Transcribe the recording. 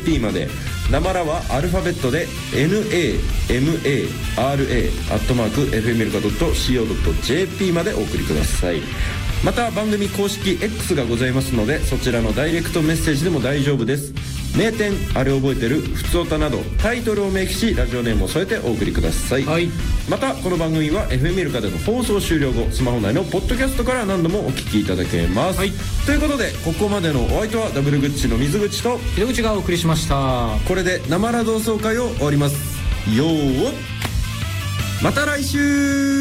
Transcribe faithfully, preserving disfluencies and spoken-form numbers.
ピー まで。なまらはアルファベットで ナマラ アットマーク エフエムエルカドットシーオードットジェーピー までお送りください。また番組公式 X がございますので、そちらのダイレクトメッセージでも大丈夫です。名店、あれ覚えてる、ふつおたなどタイトルを明記しラジオネームを添えてお送りください、はい、またこの番組は エフエムエルカでの放送終了後スマホ内のポッドキャストから何度もお聞きいただけます、はい、ということでここまでのお相手はダブルグッチの水口と井口がお送りしました。 これでなまら同窓会を終わります。よー、また来週。